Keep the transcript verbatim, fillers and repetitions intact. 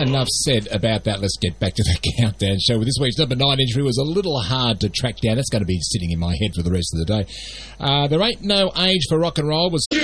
enough said about that. Let's get back to the countdown show. With this week's number nine entry was a little hard to track down. That's going to be sitting in my head for the rest of the day. Uh, there ain't no age for rock and roll was...